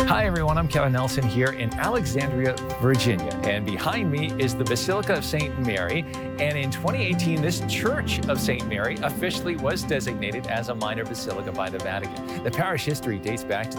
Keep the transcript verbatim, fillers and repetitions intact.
Hi, everyone. I'm Kevin Nelson here in Alexandria, Virginia. And behind me is the Basilica of Saint Mary. And in twenty eighteen, this Church of Saint Mary officially was designated as a minor basilica by the Vatican. The parish history dates back to